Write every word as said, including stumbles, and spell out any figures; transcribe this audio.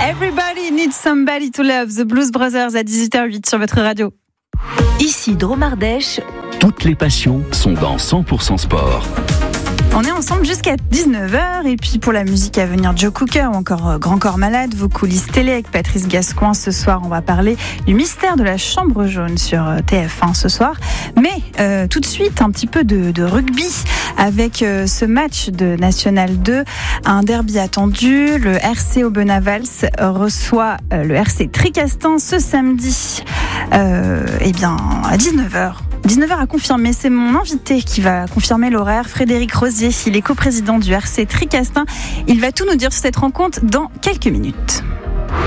Everybody needs somebody to love. The Blues Brothers à dix-huit heures huit sur votre radio. Ici Dromardèche. Toutes les passions sont dans cent pour cent sport. On est ensemble jusqu'à dix-neuf heures et puis pour la musique à venir, Joe Cooker ou encore Grand Corps Malade, vos coulisses télé avec Patrice Gascoigne. Ce soir, on va parler du mystère de la chambre jaune sur T F un ce soir. Mais euh, tout de suite, un petit peu de, de rugby avec euh, ce match de National deux, un derby attendu. Le R C Aubenas-Valls reçoit euh, le R C Tricastin ce samedi euh, eh bien, à dix-neuf heures. dix-neuf heures à confirmer, c'est mon invité qui va confirmer l'horaire, Frédéric Rosier, il est coprésident du R C Tricastin. Il va tout nous dire sur cette rencontre dans quelques minutes.